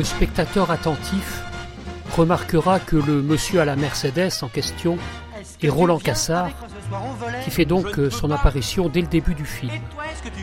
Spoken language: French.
le spectateur attentif remarquera que le monsieur à la Mercedes en question est Roland Cassard, qui fait donc son apparition dès le début du film.